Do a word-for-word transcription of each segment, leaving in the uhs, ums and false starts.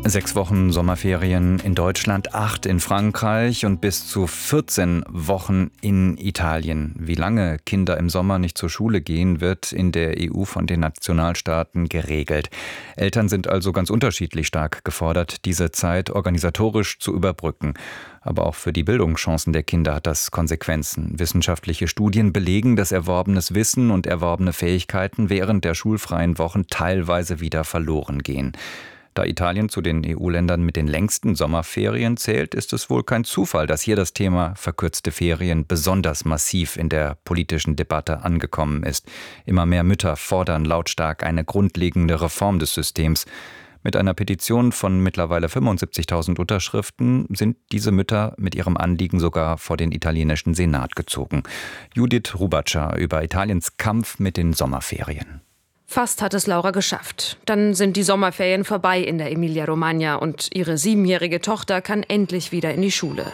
Sechs Wochen Sommerferien in Deutschland, acht in Frankreich und bis zu vierzehn Wochen in Italien. Wie lange Kinder im Sommer nicht zur Schule gehen, wird in der E U von den Nationalstaaten geregelt. Eltern sind also ganz unterschiedlich stark gefordert, diese Zeit organisatorisch zu überbrücken. Aber auch für die Bildungschancen der Kinder hat das Konsequenzen. Wissenschaftliche Studien belegen, dass erworbenes Wissen und erworbene Fähigkeiten während der schulfreien Wochen teilweise wieder verloren gehen. Da Italien zu den E U-Ländern mit den längsten Sommerferien zählt, ist es wohl kein Zufall, dass hier das Thema verkürzte Ferien besonders massiv in der politischen Debatte angekommen ist. Immer mehr Mütter fordern lautstark eine grundlegende Reform des Systems. Mit einer Petition von mittlerweile fünfundsiebzigtausend Unterschriften sind diese Mütter mit ihrem Anliegen sogar vor den italienischen Senat gezogen. Judith Rubatscher über Italiens Kampf mit den Sommerferien. Fast hat es Laura geschafft. Dann sind die Sommerferien vorbei in der Emilia-Romagna und ihre siebenjährige Tochter kann endlich wieder in die Schule.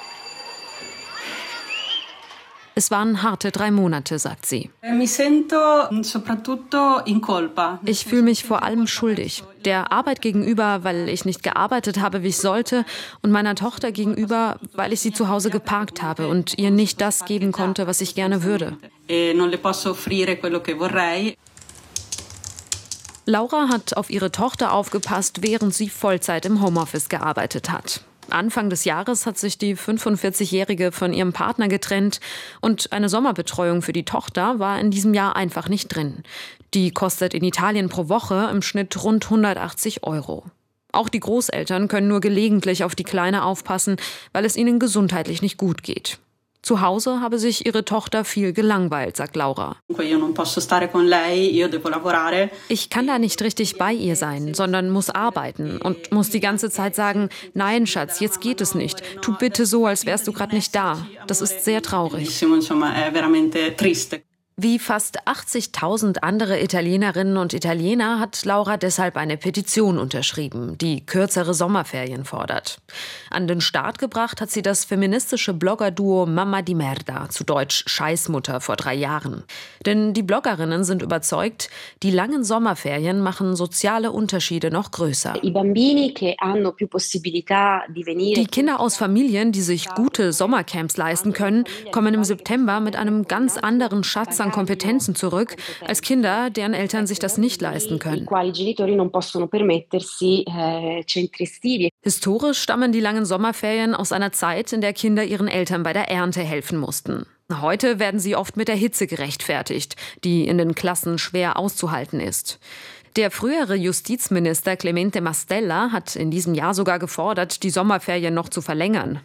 Es waren harte drei Monate, sagt sie. Ich fühle mich vor allem schuldig. Der Arbeit gegenüber, weil ich nicht gearbeitet habe, wie ich sollte, und meiner Tochter gegenüber, weil ich sie zu Hause geparkt habe und ihr nicht das geben konnte, was ich gerne würde. Laura hat auf ihre Tochter aufgepasst, während sie Vollzeit im Homeoffice gearbeitet hat. Anfang des Jahres hat sich die fünfundvierzigjährige von ihrem Partner getrennt und eine Sommerbetreuung für die Tochter war in diesem Jahr einfach nicht drin. Die kostet in Italien pro Woche im Schnitt rund hundertachtzig Euro. Auch die Großeltern können nur gelegentlich auf die Kleine aufpassen, weil es ihnen gesundheitlich nicht gut geht. Zu Hause habe sich ihre Tochter viel gelangweilt, sagt Laura. Ich kann da nicht richtig bei ihr sein, sondern muss arbeiten und muss die ganze Zeit sagen, nein, Schatz, jetzt geht es nicht. Tu bitte so, als wärst du gerade nicht da. Das ist sehr traurig. Wie fast achtzigtausend andere Italienerinnen und Italiener hat Laura deshalb eine Petition unterschrieben, die kürzere Sommerferien fordert. An den Start gebracht hat sie das feministische Bloggerduo Mamma di Merda, zu Deutsch Scheißmutter, vor drei Jahren. Denn die Bloggerinnen sind überzeugt, die langen Sommerferien machen soziale Unterschiede noch größer. Die Kinder aus Familien, die sich gute Sommercamps leisten können, kommen im September mit einem ganz anderen Schatz an Kompetenzen zurück, als Kinder, deren Eltern sich das nicht leisten können. Historisch stammen die langen Sommerferien aus einer Zeit, in der Kinder ihren Eltern bei der Ernte helfen mussten. Heute werden sie oft mit der Hitze gerechtfertigt, die in den Klassen schwer auszuhalten ist. Der frühere Justizminister Clemente Mastella hat in diesem Jahr sogar gefordert, die Sommerferien noch zu verlängern.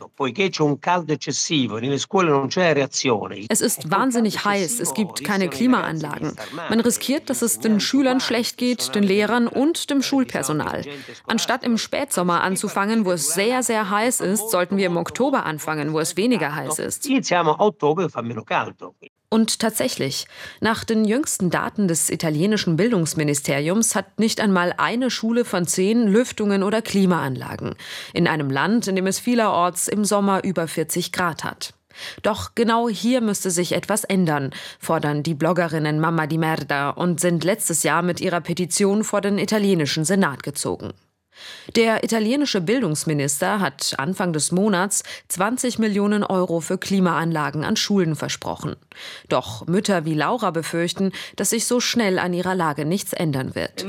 Es ist wahnsinnig heiß, es gibt keine Klimaanlagen. Man riskiert, dass es den Schülern schlecht geht, den Lehrern und dem Schulpersonal. Anstatt im Spätsommer anzufangen, wo es sehr, sehr heiß ist, sollten wir im Oktober anfangen, wo es weniger heiß ist. Und tatsächlich, nach den jüngsten Daten des italienischen Bildungsministeriums hat nicht einmal eine Schule von zehn Lüftungen oder Klimaanlagen. In einem Land, in dem es vielerorts im Sommer über vierzig Grad hat. Doch genau hier müsste sich etwas ändern, fordern die Bloggerinnen Mamma di Merda und sind letztes Jahr mit ihrer Petition vor den italienischen Senat gezogen. Der italienische Bildungsminister hat Anfang des Monats zwanzig Millionen Euro für Klimaanlagen an Schulen versprochen. Doch Mütter wie Laura befürchten, dass sich so schnell an ihrer Lage nichts ändern wird.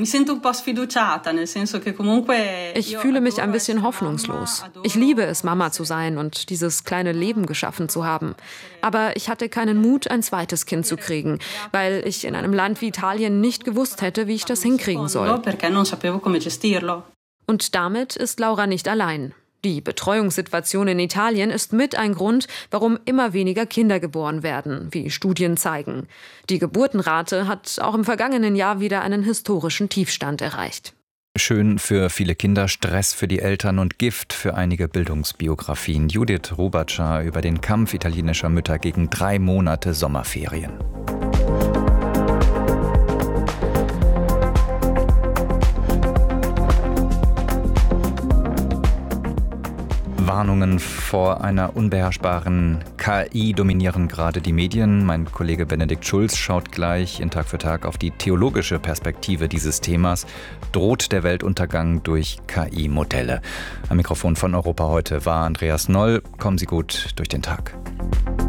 Ich fühle mich ein bisschen hoffnungslos. Ich liebe es, Mama zu sein und dieses kleine Leben geschaffen zu haben. Aber ich hatte keinen Mut, ein zweites Kind zu kriegen, weil ich in einem Land wie Italien nicht gewusst hätte, wie ich das hinkriegen soll. Und damit ist Laura nicht allein. Die Betreuungssituation in Italien ist mit ein Grund, warum immer weniger Kinder geboren werden, wie Studien zeigen. Die Geburtenrate hat auch im vergangenen Jahr wieder einen historischen Tiefstand erreicht. Schön für viele Kinder, Stress für die Eltern und Gift für einige Bildungsbiografien. Judith Rubatscher über den Kampf italienischer Mütter gegen drei Monate Sommerferien. Warnungen vor einer unbeherrschbaren K I dominieren gerade die Medien. Mein Kollege Benedikt Schulz schaut gleich in Tag für Tag auf die theologische Perspektive dieses Themas. Droht der Weltuntergang durch K I-Modelle? Am Mikrofon von Europa heute war Andreas Noll. Kommen Sie gut durch den Tag.